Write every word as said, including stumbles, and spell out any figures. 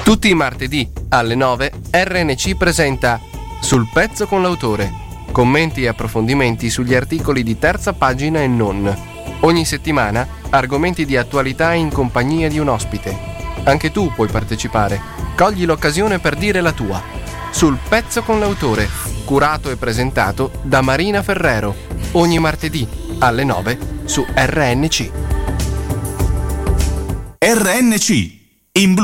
Tutti i martedì alle nove R N C presenta Sul pezzo con l'autore. Commenti e approfondimenti sugli articoli di terza pagina e non. Ogni settimana argomenti di attualità in compagnia di un ospite. Anche tu puoi partecipare. Cogli l'occasione per dire la tua. Sul pezzo con l'autore, curato e presentato da Marina Ferrero. Ogni martedì alle nove su R N C. R N C in blu.